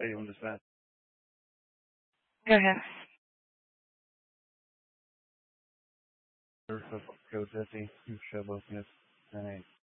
Anyone dispatch? Go ahead. Code 50, Showboat, yes, 10-8.